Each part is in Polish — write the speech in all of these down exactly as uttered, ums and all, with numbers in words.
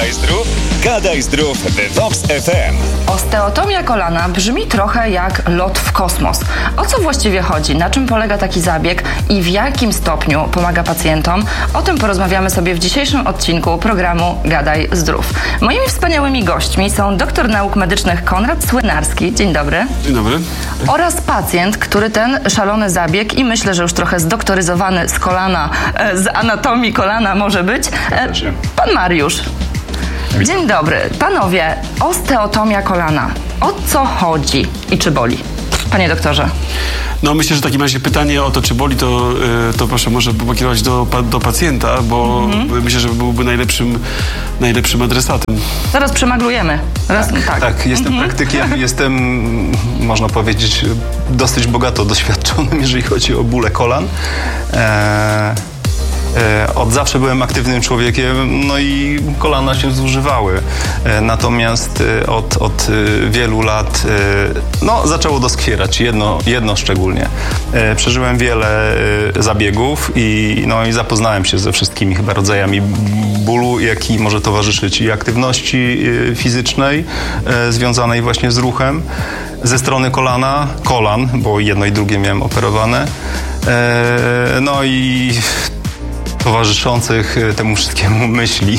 Gadaj Zdrów, Gadaj Zdrów w Vox F M. Osteotomia kolana brzmi trochę jak lot w kosmos. O co właściwie chodzi? Na czym polega taki zabieg i w jakim stopniu pomaga pacjentom? O tym porozmawiamy sobie w dzisiejszym odcinku programu Gadaj Zdrów. Moimi wspaniałymi gośćmi są doktor nauk medycznych Konrad Słynarski. Dzień dobry. Dzień dobry. Oraz pacjent, który ten szalony zabieg i myślę, że już trochę zdoktoryzowany z kolana, z anatomii kolana może być, pan Mariusz. Dzień dobry. Panowie, osteotomia kolana. O co chodzi i czy boli? Panie doktorze. No myślę, że w takim razie pytanie o to, czy boli, to, to proszę może pokierować do, do pacjenta, bo mhm. myślę, że byłby najlepszym, najlepszym adresatem. Zaraz przemaglujemy. Raz, tak, tak. tak, jestem mhm. praktykiem, jestem, można powiedzieć, dosyć bogato doświadczonym, jeżeli chodzi o bóle kolan. Eee... Od zawsze byłem aktywnym człowiekiem, no i kolana się zużywały. Natomiast od, od wielu lat no, zaczęło doskwierać, jedno, jedno szczególnie. Przeżyłem wiele zabiegów i, no, i zapoznałem się ze wszystkimi chyba rodzajami bólu, jaki może towarzyszyć i aktywności fizycznej związanej właśnie z ruchem. Ze strony kolana, kolan, bo jedno i drugie miałem operowane. No i towarzyszących temu wszystkiemu myśli.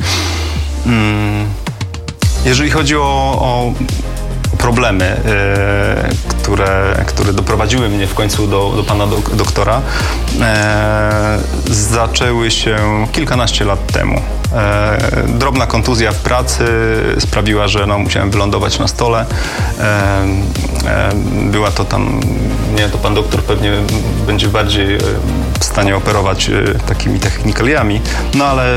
Jeżeli chodzi o, o problemy, e, które, które doprowadziły mnie w końcu do, do pana do, doktora, e, zaczęły się kilkanaście lat temu. E, drobna kontuzja w pracy sprawiła, że no, musiałem wylądować na stole. E, e, była to tam, nie, to pan doktor pewnie będzie bardziej w stanie operować takimi technikaliami, no ale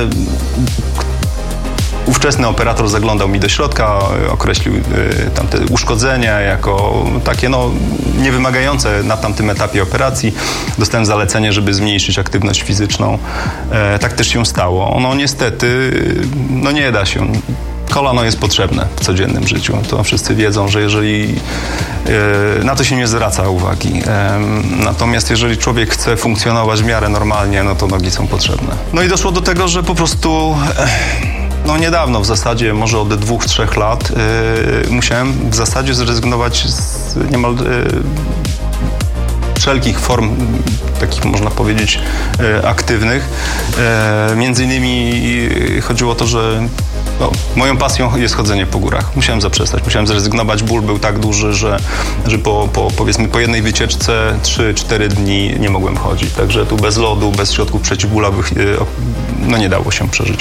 ówczesny operator zaglądał mi do środka, określił y, tamte uszkodzenia jako takie no, niewymagające na tamtym etapie operacji. Dostałem zalecenie, żeby zmniejszyć aktywność fizyczną. E, tak też się stało. No niestety no, nie da się. Kolano jest potrzebne w codziennym życiu. To wszyscy wiedzą, że jeżeli e, na to się nie zwraca uwagi. E, natomiast jeżeli człowiek chce funkcjonować w miarę normalnie, no to nogi są potrzebne. No i doszło do tego, że po prostu e, no niedawno w zasadzie, może od dwóch, trzech lat yy, musiałem w zasadzie zrezygnować z niemal yy, wszelkich form takich, można powiedzieć, yy, aktywnych. Yy, między innymi yy, chodziło o to, że no, moją pasją jest chodzenie po górach. Musiałem zaprzestać, musiałem zrezygnować. Ból był tak duży, że, że po, po, powiedzmy po jednej wycieczce trzy cztery dni nie mogłem chodzić. Także tu bez lodu, bez środków przeciwbólowych yy, no nie dało się przeżyć.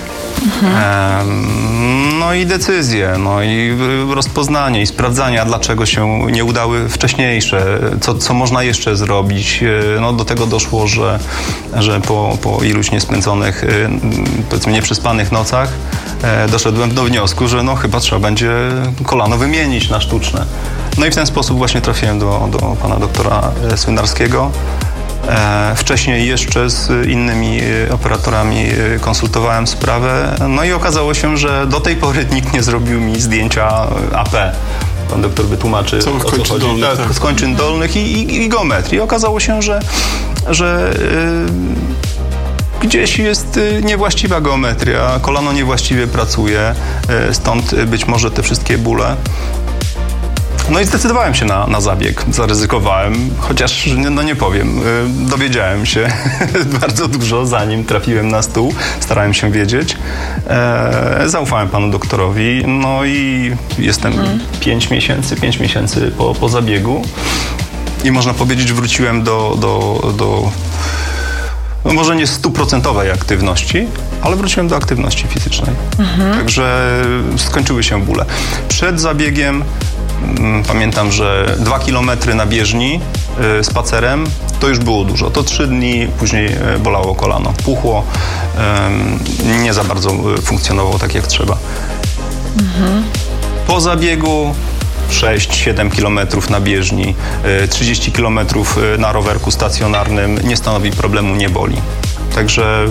Mhm. No i decyzje, no i rozpoznanie i sprawdzania, dlaczego się nie udały wcześniejsze, co, co można jeszcze zrobić. No do tego doszło, że, że po, po iluś niespędzonych, powiedzmy nieprzespanych nocach doszedłem do wniosku, że no chyba trzeba będzie kolano wymienić na sztuczne. No i w ten sposób właśnie trafiłem do, do pana doktora Słynarskiego. E, wcześniej jeszcze z innymi operatorami konsultowałem sprawę, no i okazało się, że do tej pory nikt nie zrobił mi zdjęcia A P. Pan doktor wytłumaczy, o co chodzi. Dolnych, tak, tak. Z kończyn dolnych i, i, i geometrii. Okazało się, że, że y, gdzieś jest niewłaściwa geometria, kolano niewłaściwie pracuje, y, stąd być może te wszystkie bóle. No i zdecydowałem się na, na zabieg, zaryzykowałem, chociaż no nie powiem, dowiedziałem się bardzo dużo, zanim trafiłem na stół, starałem się wiedzieć. E, zaufałem panu doktorowi, no i jestem mhm. pięć miesięcy, pięć miesięcy po, po zabiegu i można powiedzieć wróciłem do, do, do no może nie stuprocentowej aktywności, ale wróciłem do aktywności fizycznej. Mhm. Także skończyły się bóle. Przed zabiegiem pamiętam, że dwa kilometry na bieżni y, spacerem to już było dużo. To trzy dni później y, bolało kolano. Puchło, y, nie za bardzo y, funkcjonowało tak jak trzeba. Mhm. Po zabiegu sześć siedem kilometrów na bieżni, y, trzydzieści kilometrów na rowerku stacjonarnym nie stanowi problemu, nie boli. Także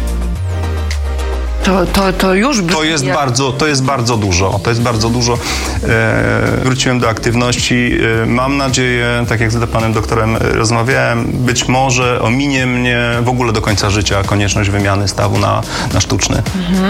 To, to, to już to jest jak... bardzo, to jest bardzo dużo. To jest bardzo dużo. E, wróciłem do aktywności. E, mam nadzieję, tak jak z panem doktorem rozmawiałem, być może ominie mnie w ogóle do końca życia konieczność wymiany stawu na, na sztuczny. Mhm.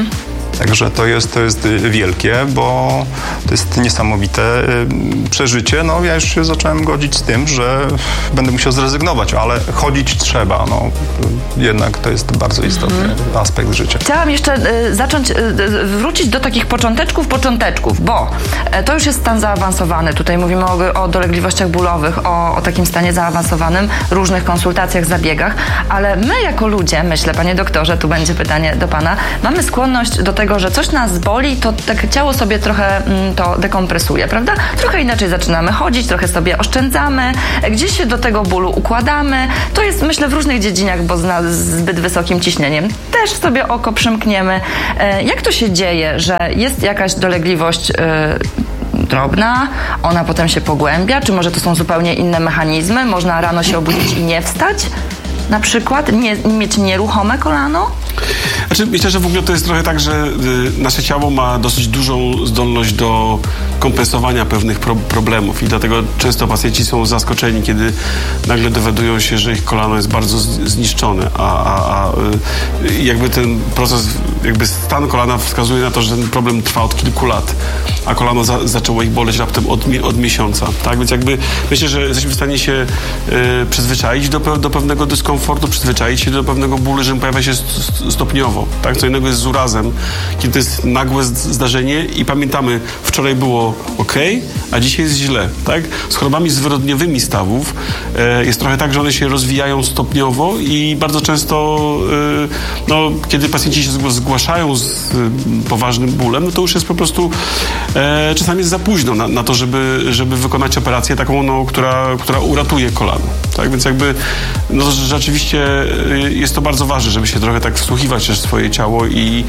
Także to jest, to jest wielkie, bo to jest niesamowite przeżycie. No ja już się zacząłem godzić z tym, że będę musiał zrezygnować, ale chodzić trzeba. No, jednak to jest bardzo istotny mhm. aspekt życia. Chciałam jeszcze y, zacząć, y, wrócić do takich począteczków, począteczków, bo y, to już jest stan zaawansowany. Tutaj mówimy o, o dolegliwościach bólowych, o, o takim stanie zaawansowanym, różnych konsultacjach, zabiegach, ale my jako ludzie, myślę, panie doktorze, tu będzie pytanie do pana, mamy skłonność do tego, że coś nas boli, to tak ciało sobie trochę mm, to dekompresuje, prawda? Trochę inaczej zaczynamy chodzić, trochę sobie oszczędzamy, gdzieś się do tego bólu układamy. To jest, myślę, w różnych dziedzinach, bo z zbyt wysokim ciśnieniem też sobie oko przymkniemy. E, jak to się dzieje, że jest jakaś dolegliwość e, drobna, ona potem się pogłębia, czy może to są zupełnie inne mechanizmy? Można rano się obudzić i nie wstać? Na przykład? Nie, mieć nieruchome kolano? Znaczy, myślę, że w ogóle to jest trochę tak, że y, nasze ciało ma dosyć dużą zdolność do kompensowania pewnych pro, problemów i dlatego często pacjenci są zaskoczeni, kiedy nagle dowiadują się, że ich kolano jest bardzo z, zniszczone, a, a, a y, jakby ten proces, jakby stan kolana wskazuje na to, że ten problem trwa od kilku lat, a kolano za, zaczęło ich boleć raptem od, od miesiąca, tak? Więc jakby myślę, że jesteśmy w stanie się y, przyzwyczaić do, do pewnego dyskomfortu, przyzwyczaić się do pewnego bólu, że pojawia się stopniowo, tak? Co innego jest z urazem, kiedy to jest nagłe zdarzenie i pamiętamy, wczoraj było ok, a dzisiaj jest źle, tak? Z chorobami zwyrodniowymi stawów e, jest trochę tak, że one się rozwijają stopniowo i bardzo często e, no, kiedy pacjenci się zgłaszają z e, poważnym bólem, no to już jest po prostu e, czasami jest za późno na, na to, żeby, żeby wykonać operację taką, no, która, która uratuje kolano, tak? Więc jakby no, rzeczywiście jest to bardzo ważne, żeby się trochę tak wsłuchiwać też w swoje ciało i,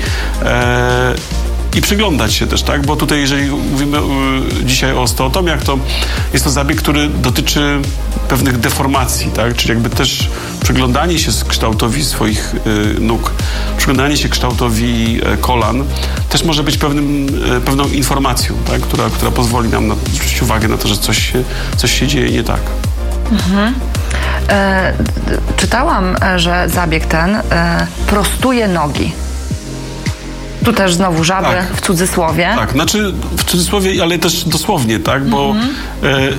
e, i przyglądać się też, tak? Bo tutaj, jeżeli mówimy y, dzisiaj o osteotomiach, to jest to zabieg, który dotyczy pewnych deformacji, tak? Czyli jakby też przyglądanie się kształtowi swoich y, nóg, przyglądanie się kształtowi y, kolan też może być pewnym, y, pewną informacją, tak? Która, która pozwoli nam na, zwrócić uwagę na to, że coś się, coś się dzieje nie tak. Mhm. E, czytałam, że zabieg ten e, prostuje nogi. Tu też znowu żaby, tak. W cudzysłowie. Tak, znaczy w cudzysłowie, ale też dosłownie, tak, bo mm-hmm. e, e,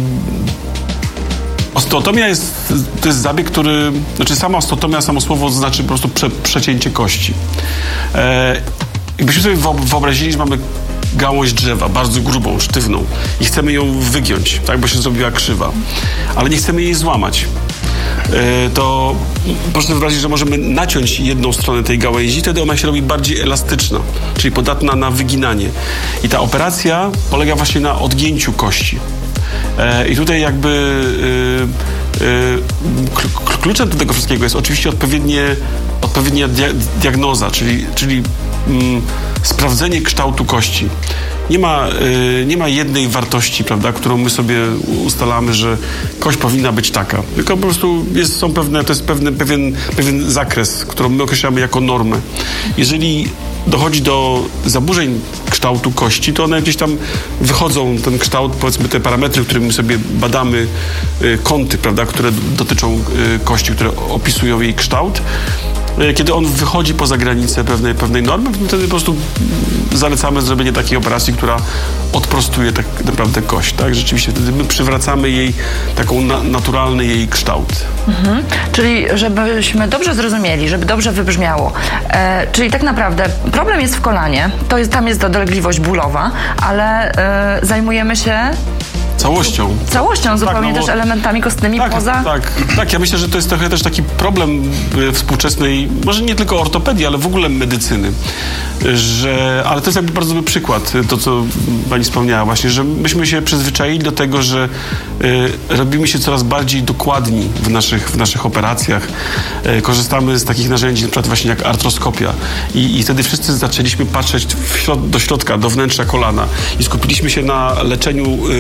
osteotomia jest, to jest zabieg, który, znaczy sama osteotomia, samo słowo znaczy po prostu prze, przecięcie kości. E, jakbyśmy sobie wyobrazili, że mamy gałąź drzewa, bardzo grubą, sztywną i chcemy ją wygiąć, tak, bo się zrobiła krzywa, ale nie chcemy jej złamać. To proszę wyobrazić, że możemy naciąć jedną stronę tej gałęzi, wtedy ona się robi bardziej elastyczna, czyli podatna na wyginanie. I ta operacja polega właśnie na odgięciu kości. I tutaj jakby kluczem do tego wszystkiego jest oczywiście odpowiednie, odpowiednia diagnoza, czyli, czyli mm, sprawdzenie kształtu kości. Nie ma, y, nie ma jednej wartości, prawda, którą my sobie ustalamy, że kość powinna być taka. Tylko po prostu jest, są pewne, to jest pewne, pewien, pewien zakres, którą my określamy jako normę. Jeżeli dochodzi do zaburzeń kształtu kości, to one gdzieś tam wychodzą, ten kształt, powiedzmy te parametry, które my sobie badamy, y, kąty, prawda, które dotyczą y, kości, które opisują jej kształt. Kiedy on wychodzi poza granicę pewnej, pewnej normy, wtedy po prostu zalecamy zrobienie takiej operacji, która odprostuje tak naprawdę kość, tak? Rzeczywiście wtedy my przywracamy jej taką na, naturalny jej kształt. Mhm. Czyli żebyśmy dobrze zrozumieli, żeby dobrze wybrzmiało. E, czyli tak naprawdę problem jest w kolanie, to jest, tam jest dolegliwość bólowa, ale e, zajmujemy się Całością. Całością, zupełnie tak, no, też elementami kostnymi tak, poza... Tak, tak. Ja myślę, że to jest trochę też taki problem współczesnej, może nie tylko ortopedii, ale w ogóle medycyny. Że, ale to jest jakby bardzo dobry przykład, to co pani wspomniała właśnie, że myśmy się przyzwyczaili do tego, że y, robimy się coraz bardziej dokładni w naszych, w naszych operacjach. Y, korzystamy z takich narzędzi, na przykład właśnie jak artroskopia. I, i wtedy wszyscy zaczęliśmy patrzeć w środ- do środka, do wnętrza kolana i skupiliśmy się na leczeniu y, choroby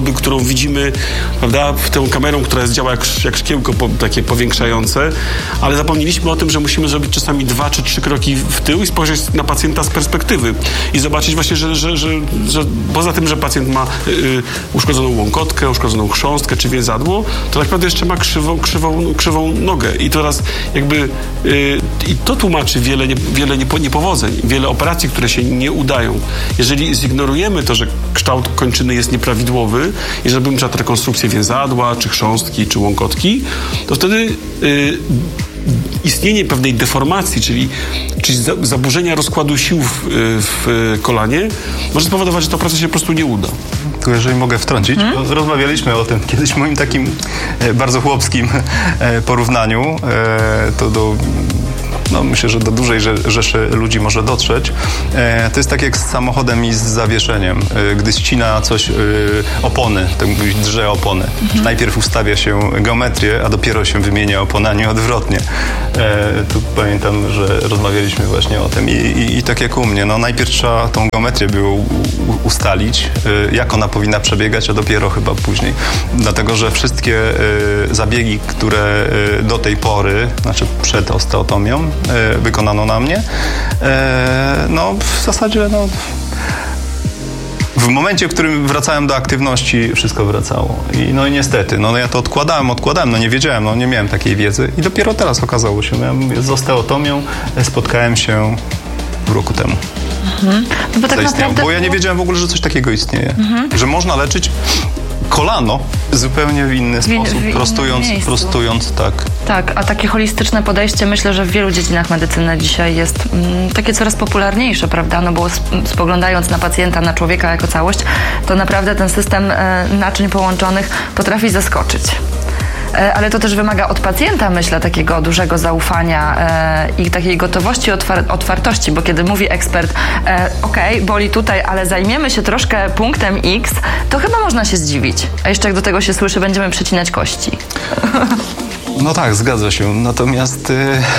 jakby, którą widzimy, prawda, w tę kamerą, która jest, działa jak, jak szkiełko po, takie powiększające, ale zapomnieliśmy o tym, że musimy zrobić czasami dwa czy trzy kroki w tył i spojrzeć na pacjenta z perspektywy i zobaczyć właśnie, że, że, że, że poza tym, że pacjent ma y, uszkodzoną łąkotkę, uszkodzoną chrząstkę czy więzadło, to tak naprawdę jeszcze ma krzywą, krzywą, krzywą nogę i teraz jakby y, i to tłumaczy wiele, nie, wiele niepo, niepowodzeń, wiele operacji, które się nie udają. Jeżeli zignorujemy to, że kształt kończyny jest nieprawidłowy i zrobimy na przykład rekonstrukcję więzadła, czy chrząstki, czy łąkotki, to wtedy y, istnienie pewnej deformacji, czyli, czyli zaburzenia rozkładu sił w, w kolanie może spowodować, że ta operacja się po prostu nie uda. Tu jeżeli mogę wtrącić, hmm? rozmawialiśmy o tym kiedyś w moim takim e, bardzo chłopskim e, porównaniu, e, to do no myślę, że do dużej rzeszy ludzi może dotrzeć. E, to jest tak jak z samochodem i z zawieszeniem. E, gdy ścina coś, e, opony, tak mówić, drze opony. Mhm. Najpierw ustawia się geometrię, a dopiero się wymienia opony, a nie odwrotnie. E, tu pamiętam, że rozmawialiśmy właśnie o tym i, i, i tak jak u mnie, no najpierw trzeba tą geometrię było u, ustalić, e, jak ona powinna przebiegać, a dopiero chyba później. Dlatego, że wszystkie e, zabiegi, które e, do tej pory, znaczy przed osteotomią, wykonano na mnie. No w zasadzie no, w momencie, w którym wracałem do aktywności, wszystko wracało. I no i niestety, no ja to odkładałem, odkładałem, no nie wiedziałem, no nie miałem takiej wiedzy i dopiero teraz okazało się, ja z osteotomią spotkałem się roku temu. Mhm. No bo tak naprawdę... Bo ja nie wiedziałem w ogóle, że coś takiego istnieje. Mhm. Że można leczyć kolano zupełnie w inny sposób, w, w prostując, prostując, tak. Tak, a takie holistyczne podejście myślę, że w wielu dziedzinach medycyny dzisiaj jest mm, takie coraz popularniejsze, prawda? No bo spoglądając na pacjenta, na człowieka jako całość, to naprawdę ten system e, naczyń połączonych potrafi zaskoczyć. Ale to też wymaga od pacjenta, myślę, takiego dużego zaufania e, i takiej gotowości, otwar- otwartości, bo kiedy mówi ekspert, e, okej, okay, boli tutaj, ale zajmiemy się troszkę punktem X, to chyba można się zdziwić. A jeszcze jak do tego się słyszy, będziemy przecinać kości. No tak, zgadza się. Natomiast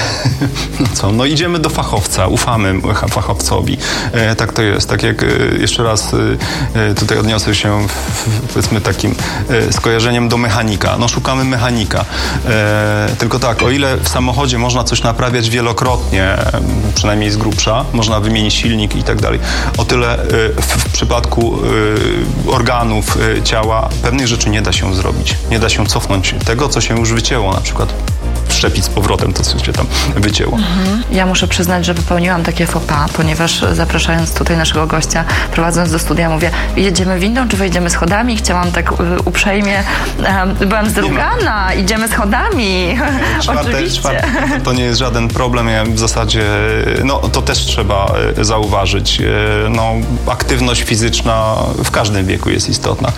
no co, no idziemy do fachowca, ufamy fachowcowi. E, tak to jest. Tak jak e, jeszcze raz e, tutaj odniosę się w, powiedzmy takim e, skojarzeniem do mechanika. No szukamy mechanika. E, tylko tak, o ile w samochodzie można coś naprawiać wielokrotnie, przynajmniej z grubsza, można wymienić silnik i tak dalej, o tyle e, w, w przypadku e, organów e, ciała pewnych rzeczy nie da się zrobić. Nie da się cofnąć tego, co się już wycięło, na przykład wszczepić z powrotem to, co się tam wycięło. Mhm. Ja muszę przyznać, że popełniłam takie faux pas, ponieważ zapraszając tutaj naszego gościa, prowadząc do studia, mówię, jedziemy windą, czy wejdziemy schodami? Chciałam tak uprzejmie, um, byłam zdrugana, idziemy schodami. Czwarte, oczywiście. Czwarte, to nie jest żaden problem. Ja w zasadzie, no to też trzeba zauważyć. No, aktywność fizyczna w każdym wieku jest istotna.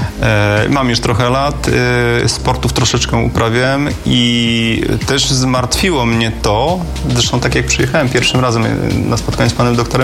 Mam już trochę lat, sportów troszeczkę uprawiałem i też zmartwiło mnie to, zresztą tak jak przyjechałem pierwszym razem na spotkanie z panem doktorem,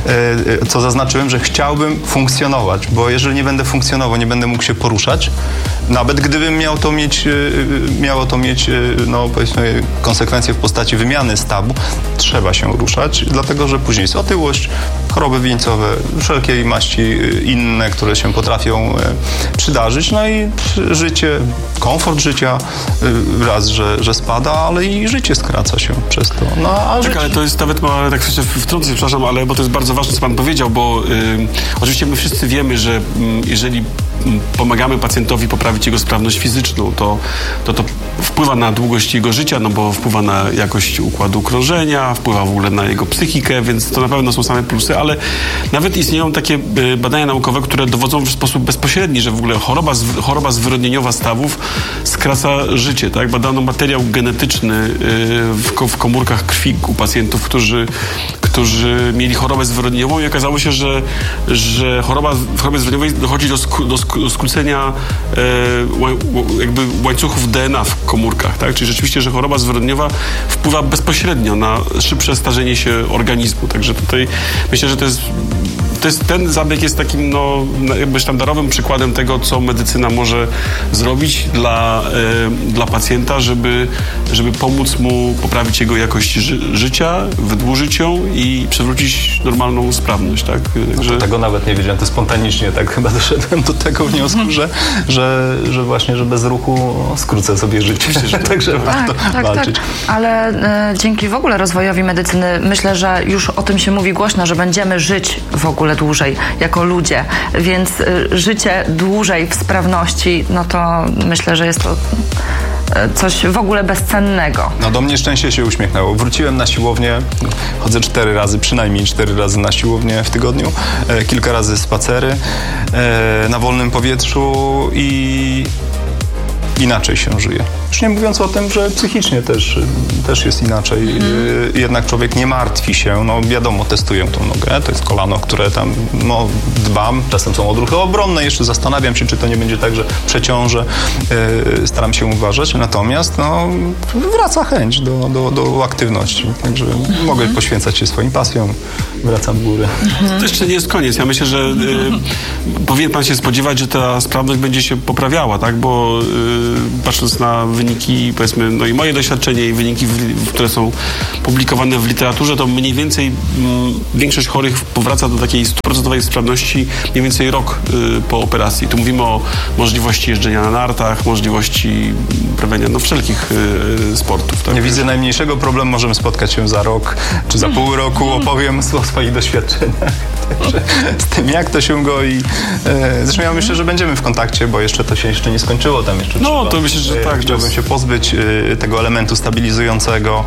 co zaznaczyłem, że chciałbym funkcjonować, bo jeżeli nie będę funkcjonował, nie będę mógł się poruszać, nawet gdybym miał to mieć, miało to mieć, no powiedzmy, konsekwencje w postaci wymiany stawu, trzeba się ruszać, dlatego że później jest otyłość, choroby wieńcowe, wszelkie maści inne, które się potrafią przydarzyć, no i życie, komfort życia raz, że, że spada, ale i życie skraca się przez to. No, a tak, życie... ale to jest nawet, ma, tak się wtrącę, przepraszam, ale bo to jest bardzo ważne, co pan powiedział, bo y, oczywiście my wszyscy wiemy, że y, jeżeli pomagamy pacjentowi poprawić jego sprawność fizyczną, to, to to wpływa na długość jego życia, no bo wpływa na jakość układu krążenia, wpływa w ogóle na jego psychikę, więc to na pewno są same plusy, ale nawet istnieją takie badania naukowe, które dowodzą w sposób bezpośredni, że w ogóle choroba, choroba zwyrodnieniowa stawów skraca życie, tak? Badano materiał genetyczny w, w komórkach krwi u pacjentów, którzy, którzy mieli chorobę zwyrodnieniową i okazało się, że, że choroba, w chorobie zwyrodnieniowej dochodzi do, sk- do, sk- do skrócenia e, jakby łańcuchów D N A w komórkach, tak? Czyli rzeczywiście, że choroba zwyrodnieniowa wpływa bezpośrednio na szybsze starzenie się organizmu. Także tutaj myślę, że to jest to jest, ten zabieg jest takim, no, jakby sztandarowym przykładem tego, co medycyna może zrobić dla, e, dla pacjenta, żeby, żeby pomóc mu poprawić jego jakość ży- życia, wydłużyć ją i przywrócić normalną sprawność, tak? Że... No tego nawet nie wiedziałem, to spontanicznie tak chyba doszedłem do tego wniosku, że, że, że właśnie, że bez ruchu skrócę sobie życie. Myślę, że Także tak, warto tak, walczyć. Tak. Ale e, dzięki w ogóle rozwojowi medycyny myślę, że już o tym się mówi głośno, że będziemy żyć w ogóle dłużej jako ludzie, więc e, życie dłużej w sprawności, no to myślę, że jest to coś w ogóle bezcennego. No do mnie szczęście się uśmiechnęło. Wróciłem na siłownię, chodzę cztery razy, przynajmniej cztery razy na siłownię w tygodniu, e, kilka razy spacery e, na wolnym powietrzu i inaczej się żyje. Już nie mówiąc o tym, że psychicznie też, też jest inaczej. Mm. Jednak człowiek nie martwi się. No wiadomo, testuję tą nogę. To jest kolano, które tam no, dbam. Czasem są odruchy obronne. Jeszcze zastanawiam się, czy to nie będzie tak, że przeciążę. Yy, staram się uważać. Natomiast no, wraca chęć do, do, do aktywności. Także mm. mogę poświęcać się swoim pasjom. Wracam w górę. Mm. To jeszcze nie jest koniec. Ja myślę, że yy, powinien pan się spodziewać, że ta sprawność będzie się poprawiała, tak? Bo yy, patrząc na wyniki, powiedzmy, no i moje doświadczenie i wyniki, w, które są publikowane w literaturze, to mniej więcej m, większość chorych powraca do takiej stuprocentowej sprawności mniej więcej rok y, po operacji. Tu mówimy o możliwości jeżdżenia na nartach, możliwości prawienia no, wszelkich y, sportów. Tak? Nie widzę najmniejszego problemu, możemy spotkać się za rok, czy za pół roku, opowiem o swoich doświadczeniach. Także z tym, jak to się goi. E, zresztą ja myślę, że będziemy w kontakcie, bo jeszcze to się jeszcze nie skończyło. Tam jeszcze no, trzeba, to myślę, że tak. Chciałbym się pozbyć y, tego elementu stabilizującego.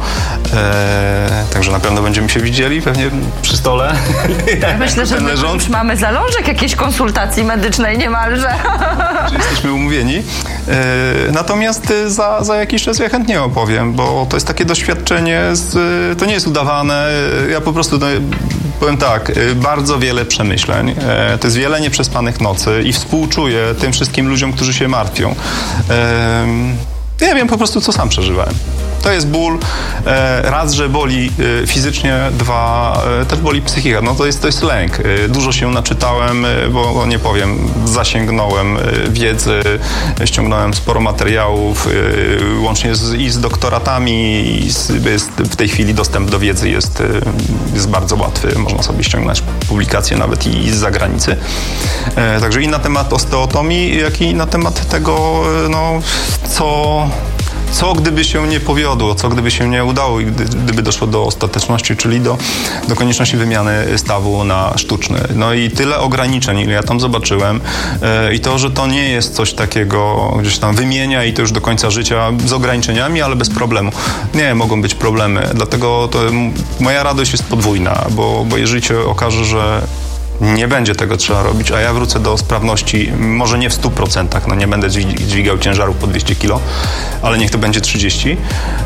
E, także na pewno będziemy się widzieli, pewnie przy stole. Ja myślę, że my już mamy zalążek jakiejś konsultacji medycznej niemalże. Czy jesteśmy umówieni. E, natomiast za, za jakiś czas ja chętnie opowiem, bo to jest takie doświadczenie, z, to nie jest udawane. Ja po prostu no, powiem tak, bardzo wiele przemyśleń. E, to jest wiele nieprzespanych nocy i współczuję tym wszystkim ludziom, którzy się martwią. E, Ja wiem po prostu, co sam przeżywałem. To jest ból. Raz, że boli fizycznie, dwa, też boli psychika. No to jest, to jest lęk. Dużo się naczytałem, bo nie powiem, zasięgnąłem wiedzy, ściągnąłem sporo materiałów, łącznie z, i z doktoratami. I z, jest, w tej chwili dostęp do wiedzy jest, jest bardzo łatwy. Można sobie ściągnąć publikacje nawet i, i z zagranicy. Także i na temat osteotomii, jak i na temat tego, no, co... Co gdyby się nie powiodło, co gdyby się nie udało i gdy, gdyby doszło do ostateczności, czyli do, do konieczności wymiany stawu na sztuczny. No i tyle ograniczeń, ile ja tam zobaczyłem e, i to, że to nie jest coś takiego gdzieś tam wymienia i to już do końca życia z ograniczeniami, ale bez problemu. Nie, mogą być problemy, dlatego to moja radość jest podwójna, bo, bo jeżeli się okaże, że nie będzie tego trzeba robić, a ja wrócę do sprawności, może nie w stu procentach, no nie będę dźwigał ciężarów po dwieście kilo, ale niech to będzie trzydzieści,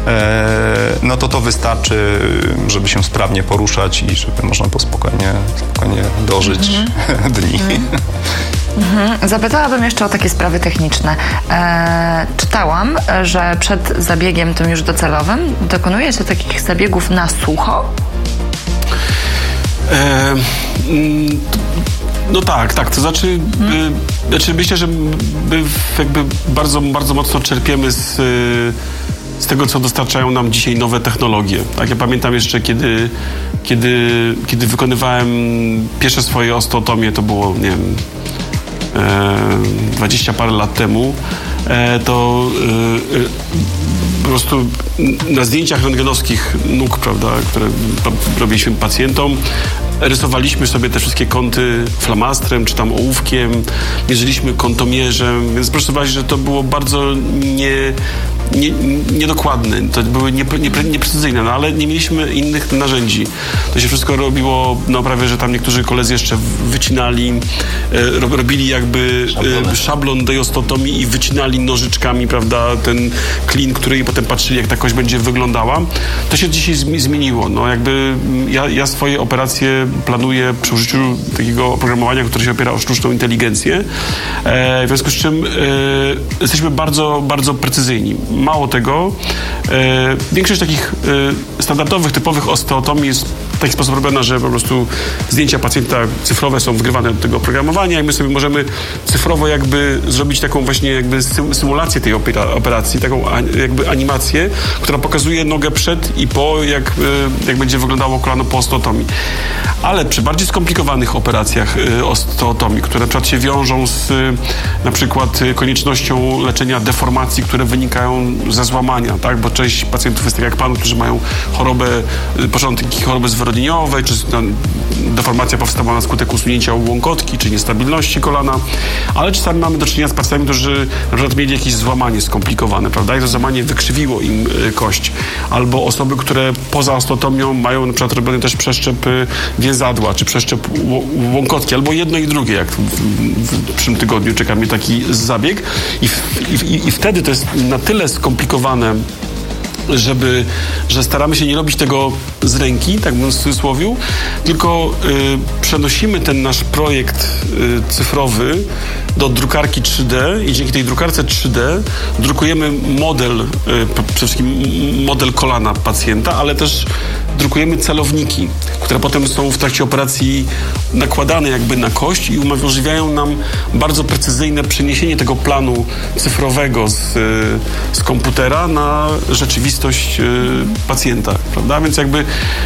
no to to wystarczy, żeby się sprawnie poruszać i żeby można było spokojnie, spokojnie dożyć mm-hmm. dni. Mm-hmm. Zapytałabym jeszcze o takie sprawy techniczne. E, czytałam, że przed zabiegiem tym już docelowym dokonuje się takich zabiegów na sucho. E, no tak, tak, to znaczy, hmm. y, znaczy myślę, że my jakby bardzo, bardzo mocno czerpiemy z, z tego, co dostarczają nam dzisiaj nowe technologie. Tak, ja pamiętam jeszcze, kiedy, kiedy, kiedy wykonywałem pierwsze swoje osteotomie, to było, nie wiem, dwadzieścia parę lat temu, e, to e, e, po prostu na zdjęciach rentgenowskich nóg, prawda, które robiliśmy pacjentom, rysowaliśmy sobie te wszystkie kąty flamastrem, czy tam ołówkiem, mierzyliśmy kątomierzem, więc proszę zobaczyć, że to było bardzo nie, nie, niedokładne, to były nie, nie, nieprecyzyjne, no ale nie mieliśmy innych narzędzi. To się wszystko robiło, no prawie, że tam niektórzy koledzy jeszcze wycinali, e, robili jakby e, szablon do osteotomii i wycinali nożyczkami, prawda, ten klin, który i potem patrzyli, jak ta kość będzie wyglądała. To się dzisiaj zmieniło, no jakby ja, ja swoje operacje planuję przy użyciu takiego oprogramowania, które się opiera o sztuczną inteligencję, e, w związku z czym e, jesteśmy bardzo, bardzo precyzyjni. Mało tego, e, większość takich e, standardowych, typowych osteotomii jest w taki sposób robiona, że po prostu zdjęcia pacjenta cyfrowe są wgrywane do tego oprogramowania i my sobie możemy cyfrowo jakby zrobić taką właśnie jakby symulację tej operacji, taką jakby animację, która pokazuje nogę przed i po, jak, jak będzie wyglądało kolano po osteotomii. Ale przy bardziej skomplikowanych operacjach osteotomii, które na przykład się wiążą z na przykład koniecznością leczenia deformacji, które wynikają ze złamania, tak? Bo część pacjentów jest tak jak pan, którzy mają chorobę, początki choroby zwyrodnieniowej, czy deformacja powstała na skutek usunięcia łąkotki, czy niestabilności kolana, ale czasami mamy do czynienia z pacjentami, którzy na przykład mieli jakieś złamanie skomplikowane, prawda? I to złamanie wykrzywiło im kość. Albo osoby, które poza osteotomią mają na przykład robiony też przeszczep więzadła, czy przeszczep łąkotki, albo jedno i drugie, jak w, w, w przyszłym tygodniu czeka mnie taki zabieg. I, w, i, I wtedy to jest na tyle skomplikowane, żeby, że staramy się nie robić tego z ręki, tak mówiąc w cudzysłowie, tylko y, przenosimy ten nasz projekt y, cyfrowy do drukarki trzy D i dzięki tej drukarce trzy D drukujemy model, y, przede wszystkim model kolana pacjenta, ale też drukujemy celowniki, które potem są w trakcie operacji nakładane jakby na kość i umożliwiają nam bardzo precyzyjne przeniesienie tego planu cyfrowego z, z komputera na rzeczywistość pacjenta, prawda? Więc jakby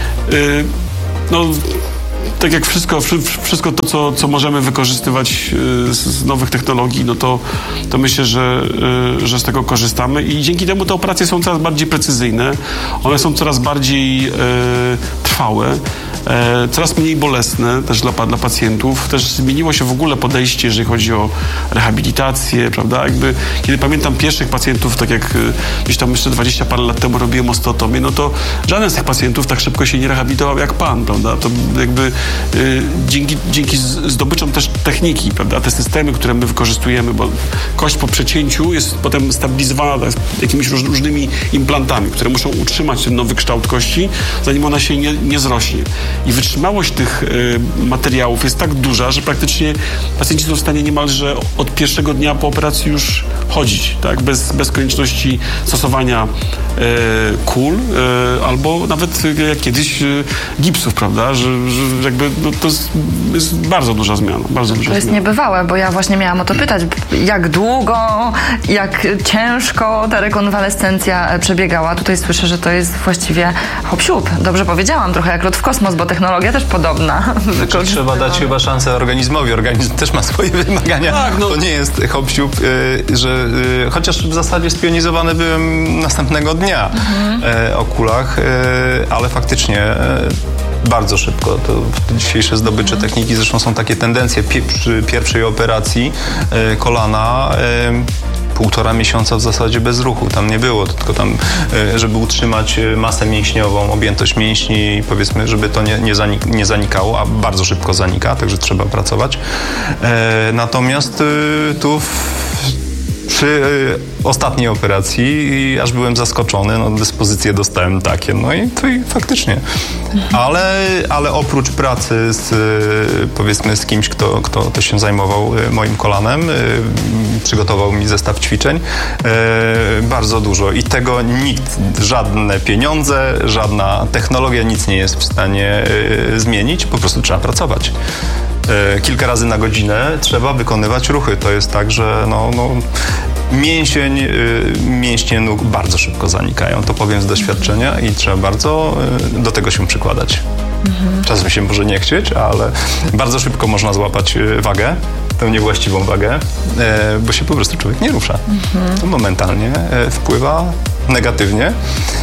no tak jak wszystko, wszystko to, co, co możemy wykorzystywać z nowych technologii, no to, to myślę, że, że z tego korzystamy i dzięki temu te operacje są coraz bardziej precyzyjne, one są coraz bardziej e, trwałe, e, coraz mniej bolesne też dla, dla pacjentów. Też zmieniło się w ogóle podejście, jeżeli chodzi o rehabilitację, prawda? Jakby, kiedy pamiętam pierwszych pacjentów, tak jak gdzieś tam jeszcze dwadzieścia parę lat temu robiłem osteotomię, no to żaden z tych pacjentów tak szybko się nie rehabilitował jak pan, prawda? To jakby y, dzięki, dzięki zdobyczom też techniki, prawda? Te systemy, które my wykorzystujemy, bo kość po przecięciu jest potem stabilizowana jakimiś róż, różnymi implantami, które muszą utrzymać ten nowy kształt kości, zanim ona się nie, nie zrośnie. I wytrzymałość tych y, materiałów jest tak duża, że praktycznie pacjenci są w stanie niemalże od pierwszego dnia po operacji już chodzić, tak? Bez, bez konieczności stosowania y, kul y, albo nawet y, jak kiedyś y, gipsów, prawda? Że, że jakby no, to jest, jest bardzo duża zmiana. Bardzo duża to jest zmiana. niebywałe, bo ja właśnie miałam o to pytać, jak długo, jak ciężko ta rekonwalescencja przebiegała. Tutaj słyszę, że to jest właściwie hop-siup. Dobrze powiedziałam, trochę jak lot w kosmos, bo technologia też podobna. Znaczy, trzeba dać chyba szansę organizmowi. Organizm też ma swoje wymagania. Tak, no. To nie jest hop-siup, y, że y, chociaż w zasadzie spionizowany byłem następnego dnia mhm. y, o kulach, y, ale faktycznie y, bardzo szybko. To dzisiejsze zdobycze mhm. techniki zresztą są takie tendencje. Pie, przy pierwszej operacji y, kolana y, półtora miesiąca w zasadzie bez ruchu. Tam nie było, tylko tam, żeby utrzymać masę mięśniową, objętość mięśni, powiedzmy, żeby to nie, nie, zanik- nie zanikało, a bardzo szybko zanika, także trzeba pracować. Natomiast tu w przy y, ostatniej operacji aż byłem zaskoczony, no dyspozycje dostałem takie, no i to i faktycznie. Ale, ale oprócz pracy z, y, powiedzmy z kimś, kto, kto też się zajmował y, moim kolanem, y, przygotował mi zestaw ćwiczeń, y, bardzo dużo i tego nikt, żadne pieniądze, żadna technologia, nic nie jest w stanie y, zmienić, po prostu trzeba pracować. Kilka razy na godzinę trzeba wykonywać ruchy. To jest tak, że no, no, mięsień, mięśnie nóg bardzo szybko zanikają. To powiem z doświadczenia i trzeba bardzo do tego się przykładać. Mhm. Czasem się może nie chcieć, ale bardzo szybko można złapać wagę, tę niewłaściwą wagę, bo się po prostu człowiek nie rusza. Mhm. To momentalnie wpływa negatywnie.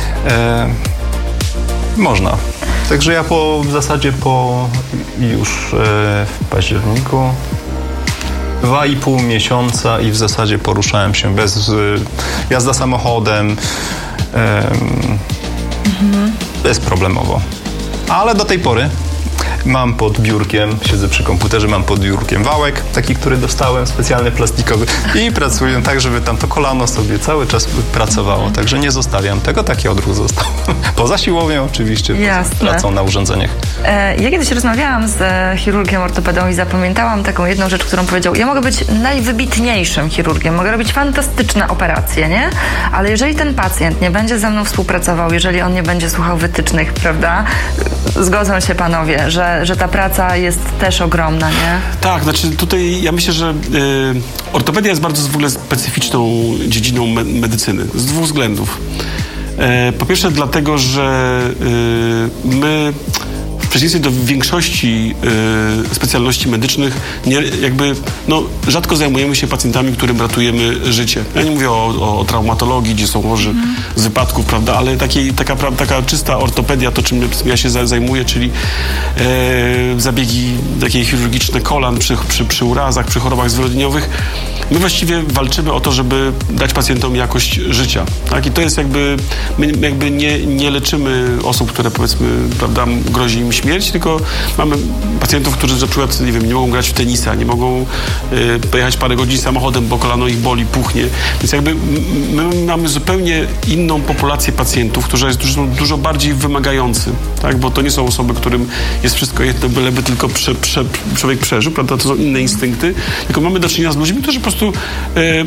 Można. Także ja po, w zasadzie po już e, w październiku dwa i pół miesiąca i w zasadzie poruszałem się bez e, jazda samochodem e, mhm. bezproblemowo. Ale do tej pory mam pod biurkiem, siedzę przy komputerze, mam pod biurkiem wałek, taki, który dostałem, specjalny plastikowy i pracuję tak, żeby tam to kolano sobie cały czas pracowało. Także nie zostawiam tego, taki odruch został. Poza siłownią oczywiście, Jasne. poza pracą na urządzeniach. E, ja kiedyś rozmawiałam z e, chirurgiem ortopedą i zapamiętałam taką jedną rzecz, którą powiedział: ja mogę być najwybitniejszym chirurgiem, mogę robić fantastyczne operacje, nie? Ale jeżeli ten pacjent nie będzie ze mną współpracował, jeżeli on nie będzie słuchał wytycznych, prawda? Zgodzą się panowie, że, że ta praca jest też ogromna, nie? Tak, znaczy tutaj ja myślę, że y, ortopedia jest bardzo w ogóle specyficzną dziedziną me- medycyny z dwóch względów. E, po pierwsze dlatego, że y, my w przeciwieństwie do większości y, specjalności medycznych nie, jakby, no, rzadko zajmujemy się pacjentami, którym ratujemy życie. Ja nie mówię o, o traumatologii, gdzie są chorzy mm. z wypadków, prawda, ale takiej, taka, taka czysta ortopedia, to czym ja się zajmuję, czyli e, zabiegi takie chirurgiczne kolan przy, przy, przy urazach, przy chorobach zwyrodnieniowych. My właściwie walczymy o to, żeby dać pacjentom jakość życia. Tak? I to jest jakby, my jakby nie, nie leczymy osób, które powiedzmy, prawda, grozi im śmierć, tylko mamy pacjentów, którzy na przykład, nie wiem, nie mogą grać w tenisa, nie mogą y, pojechać parę godzin samochodem, bo kolano ich boli, puchnie. Więc jakby my mamy zupełnie inną populację pacjentów, którzy jest dużo, dużo bardziej wymagający, tak? Bo to nie są osoby, którym jest wszystko jedno, byleby tylko prze, prze, człowiek przeżył, prawda? To są inne instynkty, tylko mamy do czynienia z ludźmi, którzy po prostu y,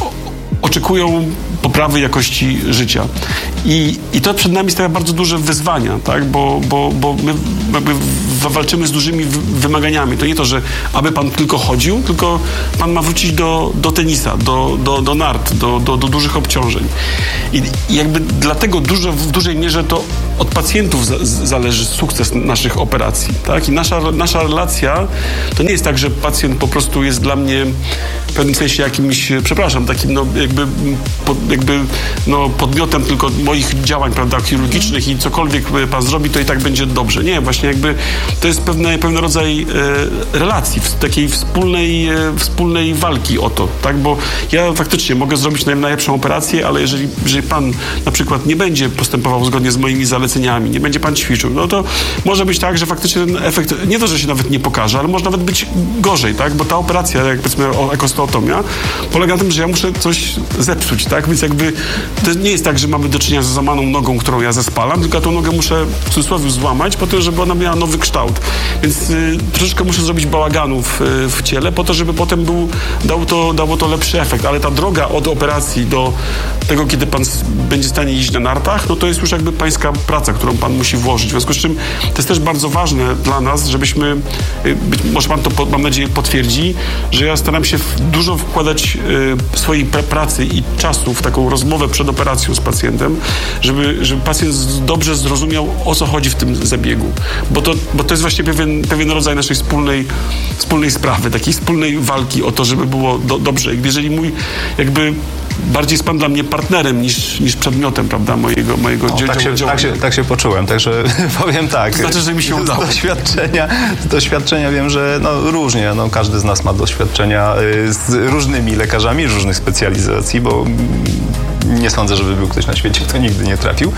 oczekują poprawy jakości życia. I, i to przed nami stawia bardzo duże wyzwania, tak? bo, bo, bo my jakby walczymy z dużymi wymaganiami. To nie to, że aby pan tylko chodził, tylko pan ma wrócić do, do tenisa, do, do, do nart, do, do, do dużych obciążeń. I, i jakby dlatego dużo, w dużej mierze to od pacjentów za, zależy sukces naszych operacji. Tak? I nasza, nasza relacja to nie jest tak, że pacjent po prostu jest dla mnie w pewnym sensie jakimś, przepraszam, takim no jakby, pod, jakby no podmiotem tylko moich działań, prawda, chirurgicznych i cokolwiek pan zrobi, to i tak będzie dobrze. Nie, właśnie jakby to jest pewne, pewien rodzaj e, relacji, w, takiej wspólnej, e, wspólnej walki o to, tak, bo ja faktycznie mogę zrobić naj, najlepszą operację, ale jeżeli, jeżeli pan na przykład nie będzie postępował zgodnie z moimi zaleceniami, nie będzie pan ćwiczył, no to może być tak, że faktycznie ten efekt, nie to, że się nawet nie pokaże, ale może nawet być gorzej, tak, bo ta operacja, jak powiedzmy ekostotomia, polega na tym, że ja muszę coś zepsuć, tak, więc jakby to nie jest tak, że mamy do czynienia z złamaną nogą, którą ja zespalam, tylko ja tą nogę muszę w cudzysłowie złamać po to, żeby ona miała nowy kształt. Więc y, troszeczkę muszę zrobić bałaganu w, w ciele po to, żeby potem był, dał to, dało to lepszy efekt. Ale ta droga od operacji do tego, kiedy pan będzie w stanie iść na nartach, no to jest już jakby pańska praca, którą pan musi włożyć. W związku z czym to jest też bardzo ważne dla nas, żebyśmy, y, być, może pan to, mam nadzieję, potwierdzi, że ja staram się w, dużo wkładać y, swojej pracy i czasu w taką rozmowę przed operacją z pacjentem, żeby, żeby pacjent dobrze zrozumiał, o co chodzi w tym zabiegu. Bo to, bo to jest właśnie pewien, pewien rodzaj naszej wspólnej, wspólnej sprawy, takiej wspólnej walki o to, żeby było do, dobrze. Jeżeli mój jakby bardziej jest pan dla mnie partnerem niż, niż przedmiotem, prawda, mojego, mojego no, tak, się, tak, się, tak się poczułem, także powiem tak. To znaczy, że mi się udało. Z doświadczenia, z doświadczenia wiem, że no, różnie, no, każdy z nas ma doświadczenia y, z różnymi lekarzami, różnych specjalizacji, bo nie sądzę, żeby był ktoś na świecie, kto nigdy nie trafił.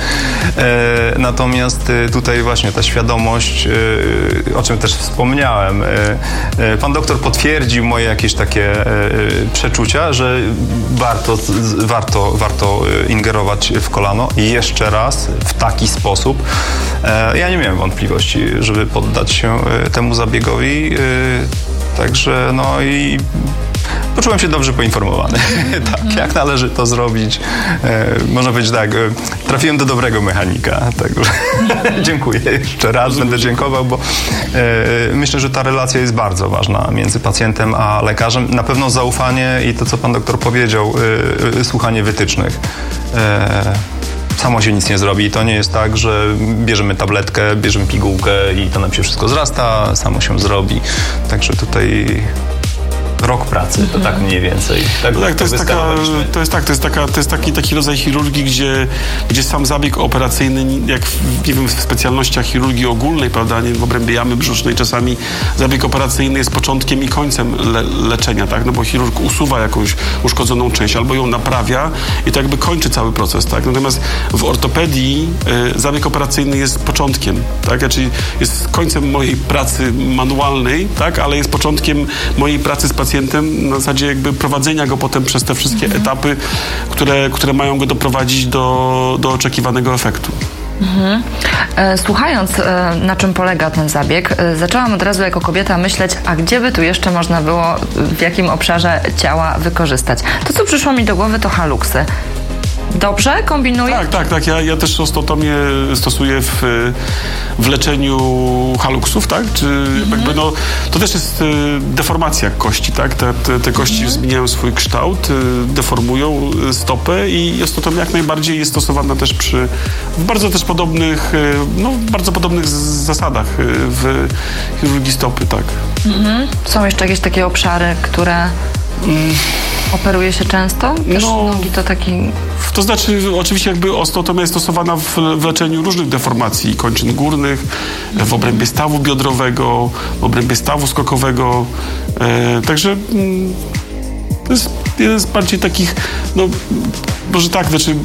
E, natomiast e, tutaj właśnie ta świadomość, e, o czym też wspomniałem, e, e, pan doktor potwierdził moje jakieś takie e, przeczucia, że warto, z, warto, warto ingerować w kolano i jeszcze raz w taki sposób. E, ja nie miałem wątpliwości, żeby poddać się e, temu zabiegowi. E, także no i poczułem się dobrze poinformowany. Tak, jak należy to zrobić. E, można powiedzieć tak, e, trafiłem do dobrego mechanika. Także dziękuję jeszcze raz, będę dziękował, bo e, myślę, że ta relacja jest bardzo ważna między pacjentem a lekarzem. Na pewno zaufanie i to, co pan doktor powiedział, e, e, słuchanie wytycznych. E, Samo się nic nie zrobi. To nie jest tak, że bierzemy tabletkę, bierzemy pigułkę i to nam się wszystko zrasta, samo się zrobi. Także tutaj rok pracy, to tak mniej więcej. Tak, no tak, to, jest taka, to jest tak, to jest taka, to jest taki, taki rodzaj chirurgii, gdzie, gdzie sam zabieg operacyjny, jak w, nie wiem, w specjalnościach chirurgii ogólnej, prawda, nie, w obrębie jamy brzusznej czasami zabieg operacyjny jest początkiem i końcem le, leczenia, tak, no bo chirurg usuwa jakąś uszkodzoną część albo ją naprawia i to jakby kończy cały proces, tak, natomiast w ortopedii y, zabieg operacyjny jest początkiem, tak, czyli jest końcem mojej pracy manualnej, tak, ale jest początkiem mojej pracy z pacjentem na zasadzie jakby prowadzenia go potem przez te wszystkie mhm. etapy, które, które mają go doprowadzić do, do oczekiwanego efektu. Mhm. Słuchając, na czym polega ten zabieg, zaczęłam od razu jako kobieta myśleć, a gdzie by tu jeszcze można było, w jakim obszarze ciała wykorzystać. To, co przyszło mi do głowy, to haluksy. Dobrze kombinuję? Tak, tak, tak. Ja, ja też osteotomię stosuję w, w leczeniu haluksów, tak? Czy mhm. jakby no, to też jest y, deformacja kości, tak? Te, te, te kości mhm. zmieniają swój kształt, y, deformują stopę i osteotomia jak najbardziej jest stosowana też przy w bardzo też podobnych, y, no bardzo podobnych z, zasadach y, w chirurgii stopy, tak. Mhm. Są jeszcze jakieś takie obszary, które mm. operuje się często? Też no, nogi to taki... To znaczy, oczywiście jakby osteotomia jest stosowana w, w leczeniu różnych deformacji kończyn górnych, mm. w obrębie stawu biodrowego, w obrębie stawu skokowego. E, także mm, to jest jeden z bardziej takich, no może tak, znaczy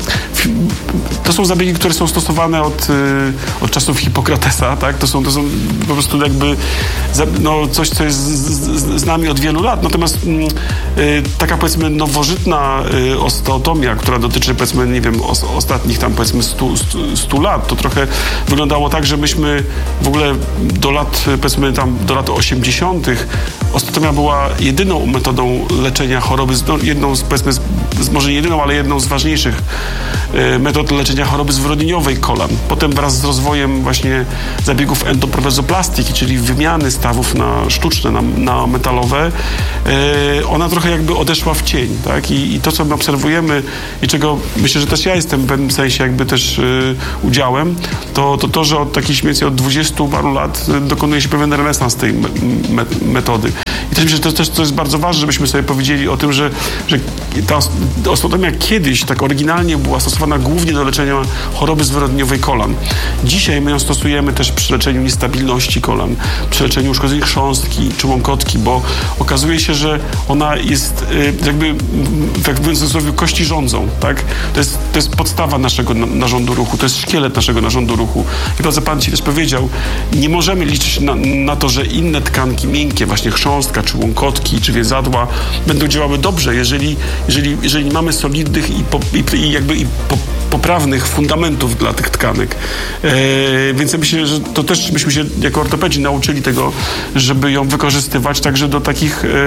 to są zabiegi, które są stosowane od, od czasów Hipokratesa, tak? To są, to są po prostu jakby no, coś, co jest z, z, z nami od wielu lat. Natomiast y, taka powiedzmy nowożytna y, osteotomia, która dotyczy powiedzmy, nie wiem, os, ostatnich tam powiedzmy stu lat, to trochę wyglądało tak, że myśmy w ogóle do lat powiedzmy tam do lat osiemdziesiątych osteotomia była jedyną metodą leczenia choroby, no, jedną z powiedzmy, z, może nie jedyną, ale jedną z ważniejszych y, metod leczenia choroby zwyrodnieniowej kolan. Potem wraz z rozwojem właśnie zabiegów endoprotezoplastiki, czyli wymiany stawów na sztuczne, na, na metalowe, y, ona trochę jakby odeszła w cień, tak? I, i to, co my obserwujemy i czego myślę, że też ja jestem w pewnym sensie jakby też y, udziałem, to, to to, że od takich mniej więcej od dwudziestu paru lat dokonuje się pewien renesans tej me, me, metody. I też myślę, że to też to jest bardzo ważne, żebyśmy sobie powiedzieli o tym, że, że ta osteotomia kiedyś tak oryginalnie była stosowana głównie do leczenia choroby zwyrodnieniowej kolan. Dzisiaj my ją stosujemy też przy leczeniu niestabilności kolan, przy leczeniu uszkodzeń chrząstki czy łąkotki, bo okazuje się, że ona jest jakby, tak mówiąc w cudzysłowie, kości rządzą, tak? To jest, to jest podstawa naszego narządu ruchu, to jest szkielet naszego narządu ruchu. I to, co pan ci też powiedział, nie możemy liczyć na, na to, że inne tkanki miękkie, właśnie chrząstka, czy łąkotki, czy więzadła będą działały dobrze, jeżeli, jeżeli, jeżeli mamy solidnych i, po, i, i jakby i po, poprawnych fundamentów dla tych tkanek. E, więc ja myślę, że to też byśmy się jako ortopedzi nauczyli tego, żeby ją wykorzystywać także do takich e,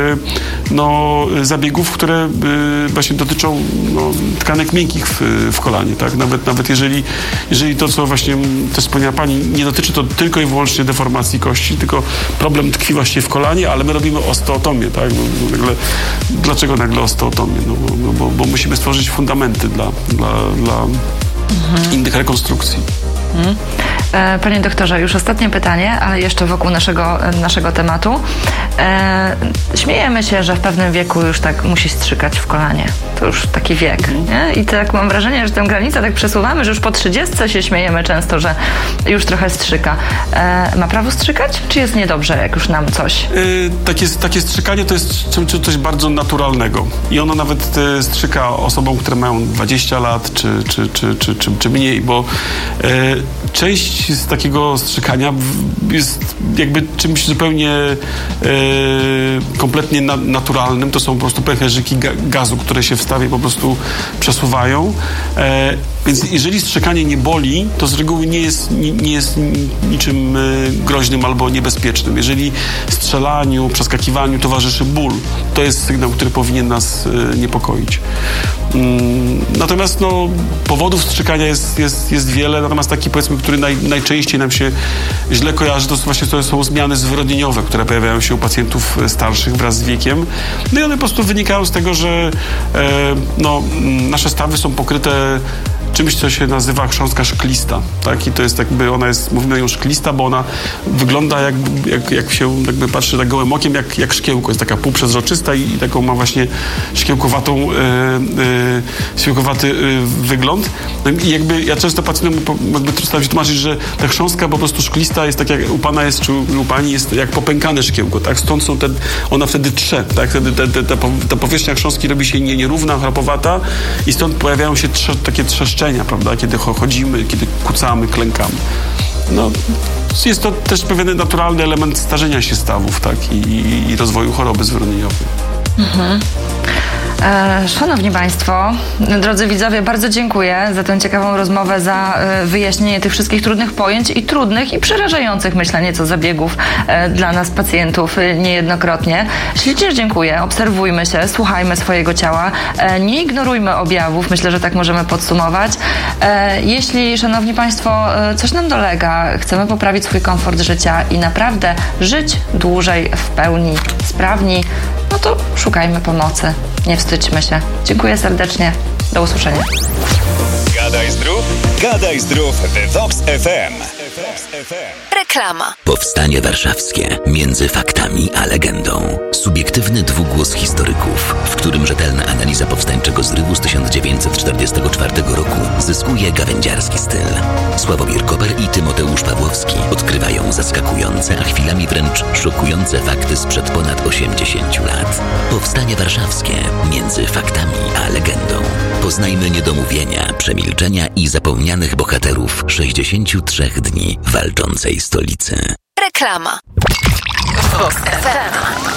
no, zabiegów, które e, właśnie dotyczą no, tkanek miękkich w, w kolanie, tak? Nawet, nawet jeżeli, jeżeli to, co właśnie też wspomniała pani, nie dotyczy to tylko i wyłącznie deformacji kości, tylko problem tkwi właśnie w kolanie, ale my robimy osteotomię, tak? No, nagle, dlaczego nagle osteotomię? No, bo, bo, bo musimy stworzyć fundamenty dla, dla, dla mhm. innych rekonstrukcji. Mhm. Panie doktorze, już ostatnie pytanie, ale jeszcze wokół naszego, naszego tematu. E, śmiejemy się, że w pewnym wieku już tak musi strzykać w kolanie. To już taki wiek, nie? I tak mam wrażenie, że tę granicę tak przesuwamy, że już po trzydziestce się śmiejemy często, że już trochę strzyka. E, ma prawo strzykać? Czy jest niedobrze, jak już nam coś? Yy, takie, takie strzykanie to jest coś bardzo naturalnego. I ono nawet e, strzyka osobom, które mają dwadzieścia lat, czy, czy, czy, czy, czy, czy mniej, bo e, część z takiego strzykania jest jakby czymś zupełnie e, kompletnie na, naturalnym. To są po prostu pęcherzyki ga, gazu, które się w stawie po prostu przesuwają. E, więc jeżeli strzykanie nie boli, to z reguły nie jest, nie, nie jest niczym e, groźnym albo niebezpiecznym. Jeżeli strzelaniu, przeskakiwaniu towarzyszy ból, to jest sygnał, który powinien nas e, niepokoić. Mm, natomiast no, powodów strzykania jest, jest, jest wiele, natomiast taki, powiedzmy, który naj, najczęściej nam się źle kojarzy, to są właśnie to są zmiany zwyrodnieniowe, które pojawiają się u pacjentów starszych wraz z wiekiem. No i one po prostu wynikają z tego, że e, no, nasze stawy są pokryte czymś, co się nazywa chrząstka szklista, tak? I to jest jakby, ona jest, mówimy ją szklista, bo ona wygląda jak, jak, jak się jakby patrzy tak gołym okiem, jak, jak szkiełko. Jest taka półprzezroczysta i, i taką ma właśnie szkiełkowatą, yy, yy, szkiełkowaty yy, wygląd. No i jakby ja często pacjentom jakby staram się tłumaczyć, że ta chrząstka po prostu szklista jest tak jak u pana jest, czy u pani jest jak popękane szkiełko, tak? Stąd są te, ona wtedy trze, tak? Wtedy te, te, ta, ta powierzchnia chrząstki robi się nie, nierówna, chrapowata i stąd pojawiają się trze, takie trzeszczenia, prawda? Kiedy chodzimy, kiedy kucamy, klękamy. No, jest to też pewien naturalny element starzenia się stawów, tak? I, i, i rozwoju choroby zwyrodnieniowej. Mhm. E, szanowni Państwo, drodzy widzowie, bardzo dziękuję za tę ciekawą rozmowę, za e, wyjaśnienie tych wszystkich trudnych pojęć i trudnych i przerażających, myślę, nieco zabiegów e, dla nas pacjentów e, niejednokrotnie. Ślicznie dziękuję, obserwujmy się, słuchajmy swojego ciała, e, nie ignorujmy objawów, myślę, że tak możemy podsumować. E, jeśli, szanowni Państwo, e, coś nam dolega, chcemy poprawić swój komfort życia i naprawdę żyć dłużej w pełni, sprawni, no to szukajmy pomocy. Nie wstydźmy się. Dziękuję serdecznie. Do usłyszenia. Gadaj zdrów, gadaj zdrów w Vox F M. Reklama. Powstanie warszawskie. Między faktami a legendą. Subiektywny dwugłos historyków, w którym rzetelna analiza powstańczego zrywu z tysiąc dziewięćset czterdziestego czwartego roku zyskuje gawędziarski styl. Sławomir Koper i Tymoteusz Pawłowski odkrywają zaskakujące, a chwilami wręcz szokujące fakty sprzed ponad osiemdziesięciu lat. Powstanie warszawskie. Między faktami a legendą. Poznajmy niedomówienia, przemilczenia i zapomnianych bohaterów sześćdziesięciu trzech dni walczącej stolicy. Reklama. Vox F M.